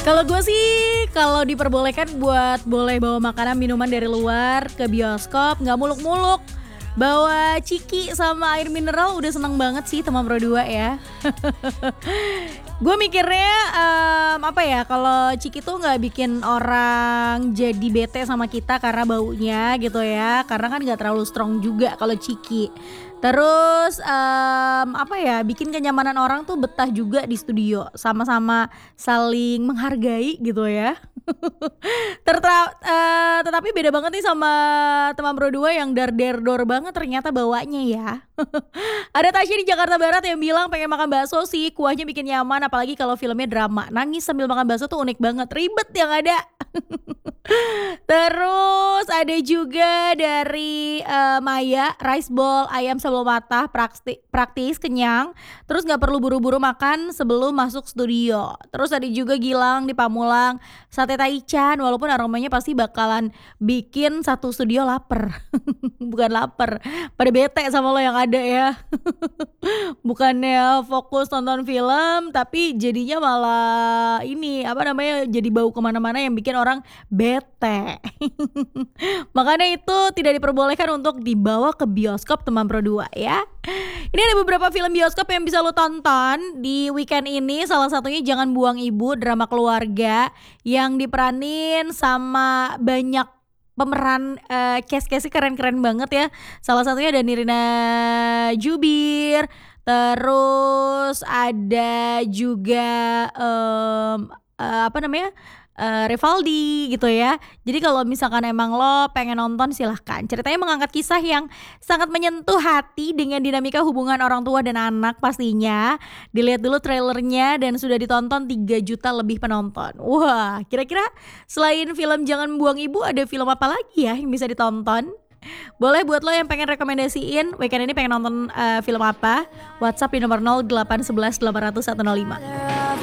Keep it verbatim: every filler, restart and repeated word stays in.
Kalau gue sih, kalau diperbolehkan buat boleh bawa makanan minuman dari luar ke bioskop, nggak muluk-muluk. Bawa ciki sama air mineral udah seneng banget sih teman Pro dua ya. Gue mikirnya em, apa ya, kalau ciki tuh nggak bikin orang jadi bete sama kita karena baunya gitu ya. Karena kan nggak terlalu strong juga kalau ciki. Terus em, apa ya, bikin kenyamanan orang tuh betah juga di studio, sama-sama saling menghargai gitu ya. Tertra- eh, tetapi beda banget nih sama teman Pro dua yang dar der dor banget ternyata bawanya ya. Ada Tasya di Jakarta Barat yang bilang pengen makan bakso sih, kuahnya bikin nyaman apalagi kalau filmnya drama. Nangis sambil makan bakso tuh unik banget, ribet yang ada. Terus ada juga dari eh, Maya, rice ball ayam sebelum matah, praktis, praktis kenyang. Terus nggak perlu buru-buru makan sebelum masuk studio. Terus ada juga Gilang di Pamulang, sate taichan walaupun aromanya pasti bakalan bikin satu studio lapar. Bukan lapar, pada bete sama lo yang ada ya. Bukannya fokus nonton film tapi jadinya malah ini apa namanya, jadi bau kemana-mana yang bikin orang bete. Makanya itu tidak diperbolehkan untuk dibawa ke bioskop teman Pro dua ya. Ini ada beberapa film bioskop yang bisa lo tonton di weekend ini. Salah satunya Jangan Buang Ibu, drama keluarga yang diperanin sama banyak pemeran, uh, cast-castnya keren-keren banget ya. Salah satunya ada Nirina Jubir. Terus ada juga um, uh, apa namanya, uh, Rivaldi gitu ya. Jadi kalau misalkan emang lo pengen nonton silahkan. Ceritanya mengangkat kisah yang sangat menyentuh hati dengan dinamika hubungan orang tua dan anak pastinya. Dilihat dulu trailernya dan sudah ditonton tiga juta lebih penonton. Wah, kira-kira selain film Jangan Buang Ibu ada film apa lagi ya yang bisa ditonton? Boleh buat lo yang pengen rekomendasiin weekend ini pengen nonton uh, film apa, WhatsApp di nomor nol delapan satu satu delapan nol nol satu nol lima.